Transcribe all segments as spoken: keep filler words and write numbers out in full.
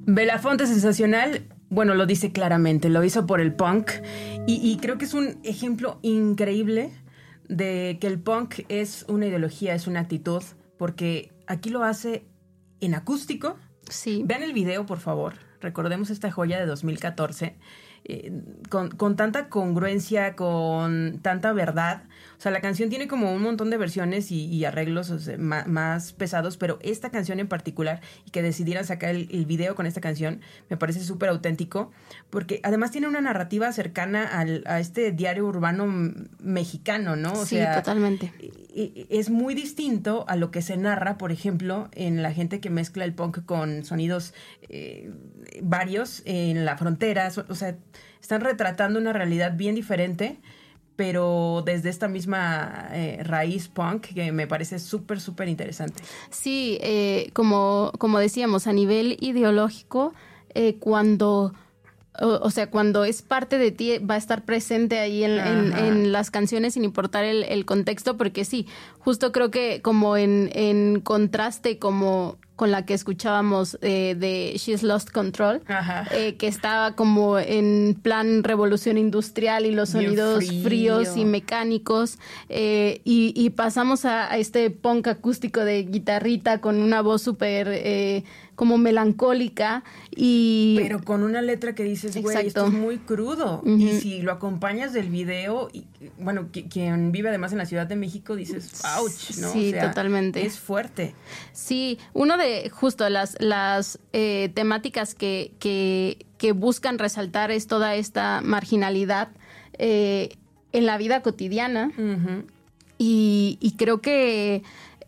Belafonte sensacional, bueno, lo dice claramente, lo hizo por el punk y, y creo que es un ejemplo increíble de que el punk es una ideología, es una actitud, porque aquí lo hace en acústico. Sí. Vean el video, por favor. Recordemos esta joya de dos mil catorce. Eh, con, con tanta congruencia, con tanta verdad. O sea, la canción tiene como un montón de versiones y, y arreglos, o sea, más, más pesados, pero esta canción en particular, y que decidieran sacar el, el video con esta canción, me parece súper auténtico, porque además tiene una narrativa cercana al, a este diario urbano m- mexicano, ¿no? O sí, sea, totalmente. Es muy distinto a lo que se narra, por ejemplo, en la gente que mezcla el punk con sonidos eh, varios en la frontera. O sea, están retratando una realidad bien diferente, pero desde esta misma eh, raíz punk que me parece súper, súper interesante. Sí, eh, como, como decíamos, a nivel ideológico, eh, cuando... O, o sea, cuando es parte de ti, va a estar presente ahí en, en, en las canciones sin importar el, el contexto, porque sí, justo creo que como en, en contraste como con la que escuchábamos eh, de She's Lost Control, eh, que estaba como en plan revolución industrial y los sonidos frío. fríos y mecánicos, eh, y, y pasamos a, a este punk acústico de guitarrita con una voz súper eh, como melancólica y... Pero con una letra que dices, güey, esto es muy crudo. Uh-huh. Y si lo acompañas del video, y, bueno, que, quien vive además en la Ciudad de México, dices, ouch, ¿no? Sí, o sea, totalmente. Es fuerte. Sí, uno de justo las, las eh, temáticas que, que, que buscan resaltar es toda esta marginalidad eh, en la vida cotidiana. Uh-huh. y, y creo que...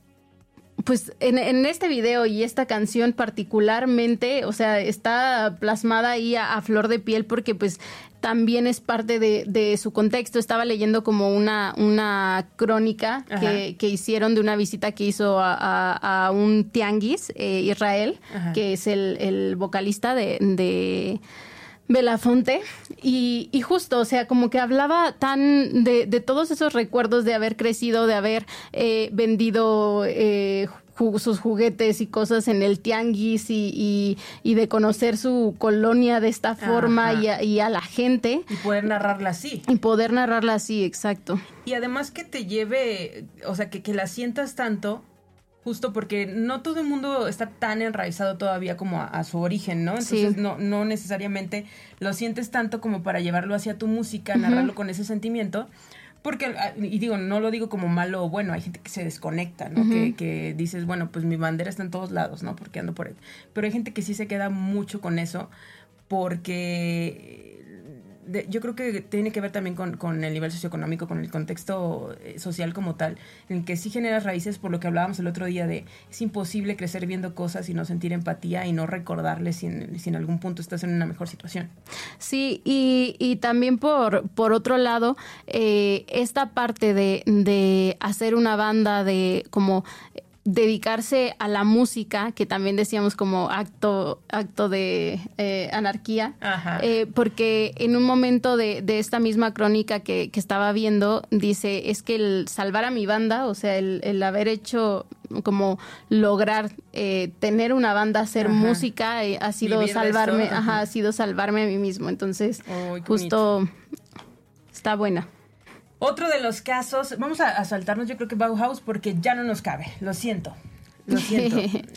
Pues en, en este video y esta canción particularmente, o sea, está plasmada ahí a, a flor de piel porque pues también es parte de, de su contexto. Estaba leyendo como una, una crónica que, que hicieron de una visita que hizo a, a, a un tianguis, eh, Israel, Ajá. que es el, el vocalista de... de Belafonte, y, y justo, o sea, como que hablaba tan de, de todos esos recuerdos de haber crecido, de haber eh, vendido eh, ju- sus juguetes y cosas en el tianguis y, y, y de conocer su colonia de esta forma y a, y a la gente. Y poder narrarla así. Y poder narrarla así, exacto. Y además que te lleve, o sea, que, que la sientas tanto... Justo porque no todo el mundo está tan enraizado todavía como a, a su origen, ¿no? Entonces sí. no, no necesariamente lo sientes tanto como para llevarlo hacia tu música, uh-huh. narrarlo con ese sentimiento. Porque, y digo, no lo digo como malo o bueno, hay gente que se desconecta, ¿no? Uh-huh. Que, que dices, bueno, pues mi bandera está en todos lados, ¿no? Porque ando por ahí. Pero hay gente que sí se queda mucho con eso porque... De, yo creo que tiene que ver también con, con el nivel socioeconómico, con el contexto social como tal, en el que sí generas raíces, por lo que hablábamos el otro día de es imposible crecer viendo cosas y no sentir empatía y no recordarles si en, si en algún punto estás en una mejor situación. Sí, y, y también por, por otro lado, eh, esta parte de, de hacer una banda de como... dedicarse a la música, que también decíamos como acto acto de eh, anarquía, eh, porque en un momento de, de esta misma crónica que, que estaba viendo, dice, es que el salvar a mi banda, o sea, el, el haber hecho como lograr eh, tener una banda, hacer ajá. música, eh, ha sido Vivir salvarme, ajá. Ajá, ha sido salvarme a mí mismo. Entonces, oh, justo bonito. Está buena. Otro de los casos, vamos a, a saltarnos yo creo que Bauhaus porque ya no nos cabe, lo siento, lo siento.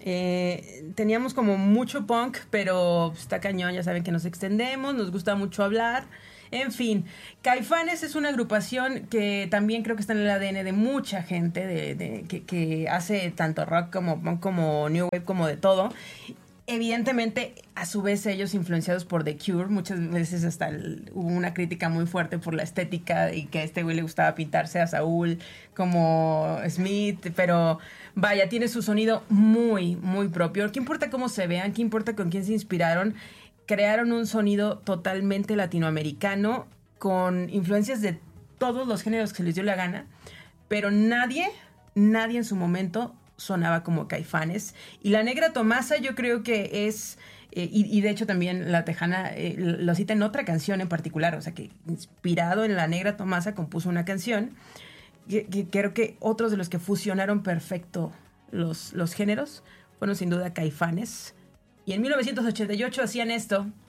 eh, teníamos como mucho punk, pero está cañón, ya saben que nos extendemos, nos gusta mucho hablar. En fin, Caifanes es una agrupación que también creo que está en el A D N de mucha gente, de, de, que, que hace tanto rock como punk, como new wave, como de todo. Evidentemente, a su vez, ellos influenciados por The Cure, muchas veces hasta el, hubo una crítica muy fuerte por la estética y que a este güey le gustaba pintarse a Saúl como Smith, pero vaya, tiene su sonido muy, muy propio. ¿Qué importa cómo se vean? ¿Qué importa con quién se inspiraron? Crearon un sonido totalmente latinoamericano con influencias de todos los géneros que se les dio la gana, pero nadie, nadie en su momento sonaba como Caifanes. Y la Negra Tomasa yo creo que es, eh, y, y de hecho también La Tejana eh, lo cita en otra canción en particular, o sea que inspirado en la Negra Tomasa compuso una canción que, que creo que otros de los que fusionaron perfecto los, los géneros fueron sin duda Caifanes Y en mil novecientos ochenta y ocho hacían esto,